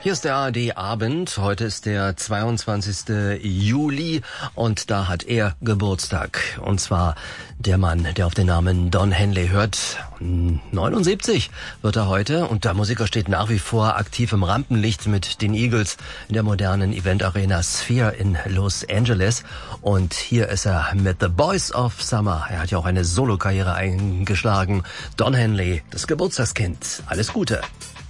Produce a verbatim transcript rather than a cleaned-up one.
Hier ist der A R D-Abend. Heute ist der zweiundzwanzigste Juli und da hat er Geburtstag. Und zwar der Mann, der auf den Namen Don Henley hört. neunundsiebzig wird er heute und der Musiker steht nach wie vor aktiv im Rampenlicht mit den Eagles in der modernen Event-Arena Sphere in Los Angeles. Und hier ist er mit The Boys of Summer. Er hat ja auch eine Solokarriere eingeschlagen. Don Henley, das Geburtstagskind. Alles Gute.